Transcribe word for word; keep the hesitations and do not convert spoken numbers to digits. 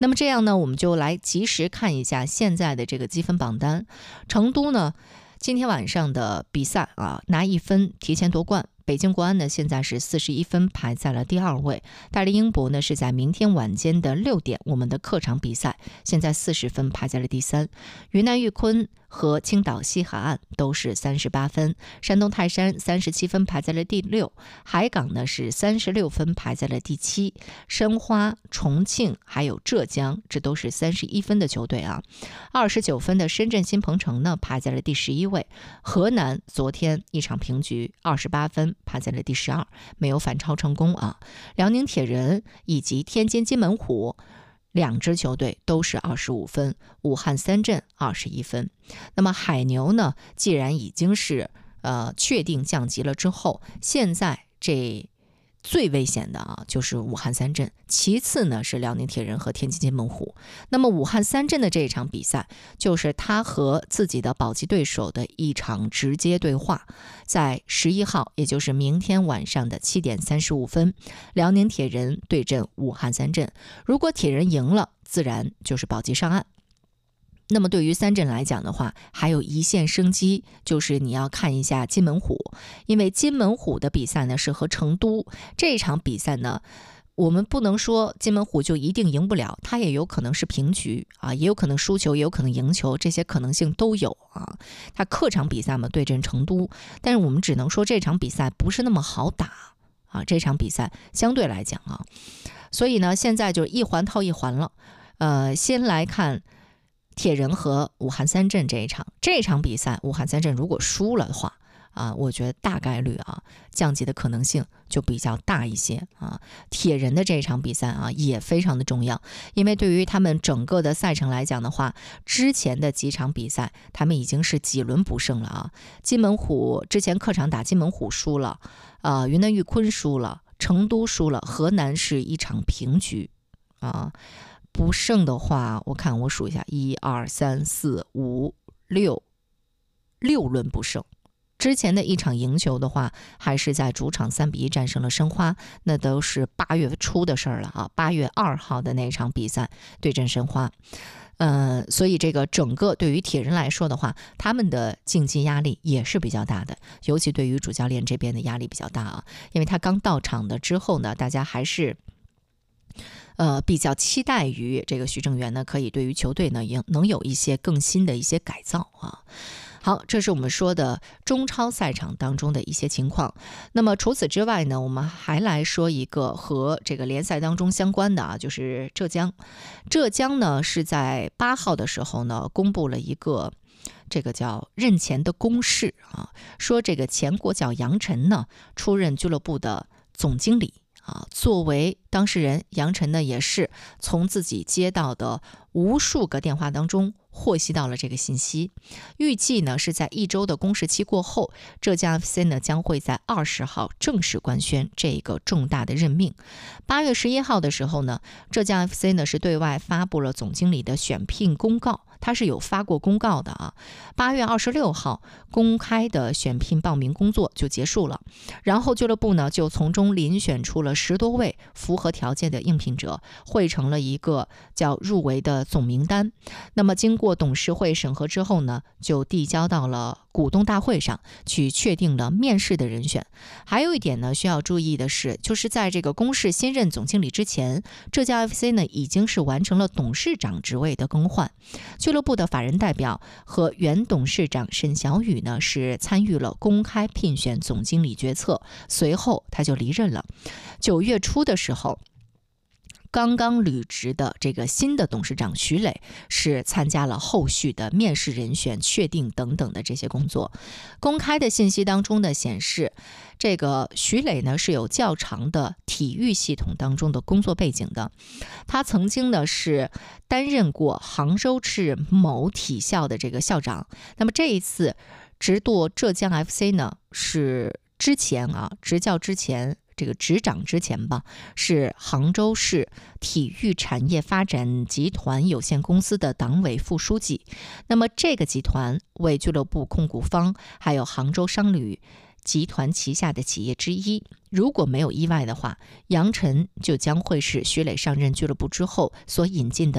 那么这样呢，我们就来及时看一下现在的这个积分榜单。成都呢，今天晚上的比赛啊，拿一分提前夺冠。北京国安呢，现在是四十一分，排在了第二位。大连英博呢，是在明天晚间的六点，我们的客场比赛，现在四十分，排在了第三。云南玉昆和青岛西海岸都是三十八分，山东泰山三十七分，排在了第六。海港呢是三十六分，排在了第七。申花、重庆还有浙江，这都是三十一分的球队啊。二十九分的深圳新鹏城呢，排在了第十一位。河南昨天一场平局，二十八分，排在了第十二，没有反超成功啊。辽宁铁人以及天津津门虎两支球队都是二十五分，武汉三镇二十一分。那么海牛呢，既然已经是呃确定降级了之后，现在这最危险的啊就是武汉三镇，其次呢是辽宁铁人和天津津门虎。那么武汉三镇的这一场比赛，就是他和自己的保级对手的一场直接对话，在十一号，也就是明天晚上的七点三十五分，辽宁铁人对阵武汉三镇。如果铁人赢了，自然就是保级上岸。那么对于三镇来讲的话，还有一线生机，就是你要看一下津门虎，因为津门虎的比赛呢是和成都，这场比赛呢，我们不能说津门虎就一定赢不了，它也有可能是平局啊，也有可能输球，也有可能赢球，这些可能性都有啊。它客场比赛嘛，对阵成都，但是我们只能说这场比赛不是那么好打啊，这场比赛相对来讲啊，所以呢，现在就一环套一环了。呃，先来看铁人和武汉三镇这一场，这场比赛武汉三镇如果输了的话啊，我觉得大概率啊降级的可能性就比较大一些啊。铁人的这场比赛啊也非常的重要，因为对于他们整个的赛程来讲的话，之前的几场比赛他们已经是几轮不胜了啊。津门虎之前客场打津门虎输了，啊，云南玉昆输了，成都输了，河南是一场平局啊。不胜的话，我看我数一下，一二三四五六六轮不胜。之前的一场赢球的话，还是在主场三比一战胜了申花，那都是八月初的事儿了啊，八月二号的那场比赛对阵申花。呃，所以这个整个对于铁人来说的话，他们的竞技压力也是比较大的，尤其对于主教练这边的压力比较大啊，因为他刚到场的之后呢，大家还是呃，比较期待于这个徐正元呢，可以对于球队呢也能有一些更新的一些改造啊。好，这是我们说的中超赛场当中的一些情况。那么除此之外呢，我们还来说一个和这个联赛当中相关的啊，就是浙江。浙江呢是在八号的时候呢，公布了一个这个叫任前的公示啊，说这个前国脚杨晨呢出任俱乐部的总经理。啊，作为当事人，杨晨呢也是从自己接到的无数个电话当中获悉到了这个信息。预计呢是在一周的公示期过后，浙江 F C 呢将会在二十号正式官宣这个重大的任命。八月十一号的时候呢，浙江 F C 呢是对外发布了总经理的选聘公告。他是有发过公告的啊，八月二十六号公开的选聘报名工作就结束了，然后俱乐部呢就从中遴选出了十多位符合条件的应聘者，汇成了一个叫入围的总名单。那么经过董事会审核之后呢，就递交到了股东大会上去确定了面试的人选。还有一点呢需要注意的是，就是在这个公示新任总经理之前，浙江 F C 呢已经是完成了董事长职位的更换。俱乐部的法人代表和原董事长沈小雨呢是参与了公开聘选总经理决策，随后他就离任了。九月初的时候，刚刚履职的这个新的董事长徐磊是参加了后续的面试人选确定等等的这些工作。公开的信息当中的显示，这个徐磊呢是有较长的体育系统当中的工作背景的，他曾经呢是担任过杭州市某体校的这个校长。那么这一次执舵浙江 F C 呢，是之前啊执教之前这个执掌之前吧，是杭州市体育产业发展集团有限公司的党委副书记。那么这个集团为俱乐部控股方还有杭州商旅集团旗下的企业之一。如果没有意外的话，杨晨就将会是徐磊上任俱乐部之后所引进的